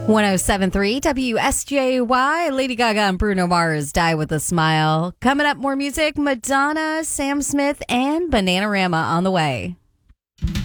1073 WSJY. Lady Gaga and Bruno Mars, Die With a Smile. Coming up, more music. Madonna, Sam Smith, and Bananarama on the way.